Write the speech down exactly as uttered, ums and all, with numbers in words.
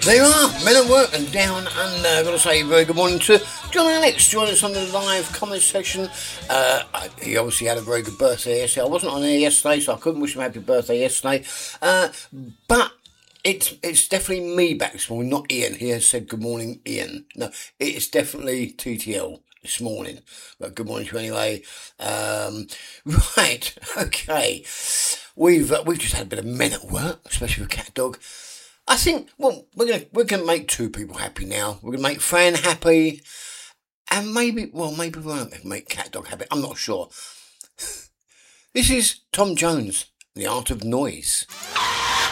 There you are, Men at Work and Down Under. I've got to say a very good morning to John Alex, joining us on the live comment section. Uh, he obviously had a very good birthday yesterday. I wasn't on there yesterday, so I couldn't wish him happy birthday yesterday. Uh, but it's it's definitely me back this morning, not Ian. He has said good morning, Ian. No, it's definitely T T L this morning. But good morning to you anyway. Um, right, okay. We've uh, we've just had a bit of Men at Work, especially with Cat Dog. I think, well, we're gonna we're gonna make two people happy now. We're gonna make Fran happy, and maybe, well, maybe we won't make Cat Dog happy. I'm not sure. This is Tom Jones, The Art of Noise.